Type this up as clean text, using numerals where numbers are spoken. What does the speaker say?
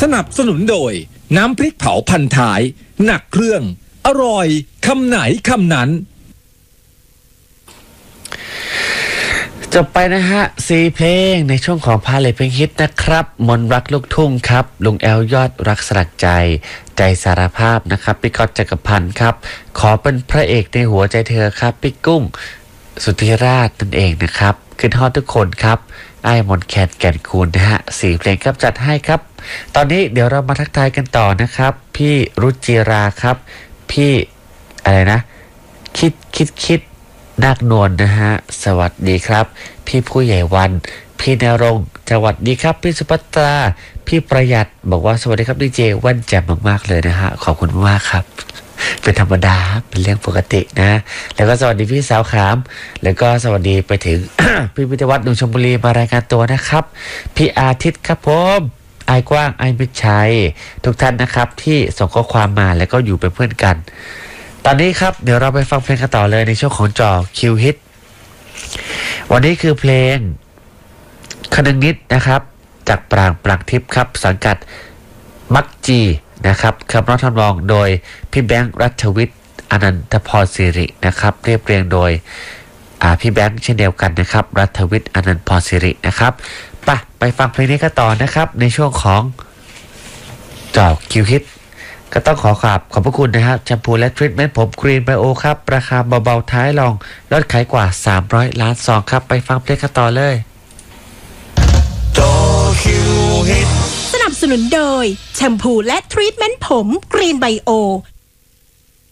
นับสนุนโดยน้ำพริกเผาพันท้ายหนักเครื่องอร่อยคำไหนคำนั้นจบไปนะฮะ4เพลงในช่วงของพาเลทเพลงฮิตนะครับมนรักลูกทุ่งครับลุงแอลยอดรักสลักใจใจสารภาพนะครับพี่ก๊อตจักรพันธ์ครับขอเป็นพระเอกในหัวใจเธอครับพี่กุ้งสุธิราชนั่นเองนะครับขึ้นฮอดทุกคนครับไอ้มนแคนแก่นคูณนะฮะ4เพลงครับจัดให้ครับตอนนี้เดี๋ยวเรามาทักทายกันต่อนะครับพี่รุจิราครับพี่อะไรนะคิดนาคนวลนะฮะสวัสดีครับพี่ผู้ใหญ่วันพี่นรงค์สวัสดีครับพี่สุภัตราพี่ประหยัดบอกว่าสวัสดีครับดีเจวันแจ่มมากๆเลยนะฮะขอบคุณมากครับเป็นธรรมดาเป็นเรื่องปกตินะแล้วก็สวัสดีพี่สาวขามแล้วก็สวัสดีไปถึง พี่วิทยวัฒน์ดวงชลบุรีมารายงานตัวนะครับพี่อาทิตย์ครับผมไอกว้างไอมิตรชัยทุกท่านนะครับที่ส่งข้อความมาแล้วก็อยู่เป็นเพื่อนกันตอนนี้ครับเดี๋ยวเราไปฟังเพลงกันต่อเลยในช่วงของจอคิวฮิตวันนี้คือเพลงคนึงนิดนะครับจากปรางทิพย์ครับสังกัดมักจีนะครับคำร้องทำนองโดยพี่แบงค์รัฐวิทย์อนันทพรสิรินะครับเรียบเรียงโดยพี่แบงค์เช่นเดียวกันนะครับรัฐวิทย์อนันทพรสิรินะครับไปฟังเพลงนี้กันต่อนะครับในช่วงของจอคิวฮิตก็ต้องขอบพระคุณนะครับแชมพูและทรีทเมนต์ผมกรีนไบโอครับราคาเบาๆท้ายรองยอดขายกว่า300ล้านซองครับไปฟังเพลงกันต่อเลยสนับสนุนโดยแชมพูและทรีทเมนต์ผมกรีนไบโอ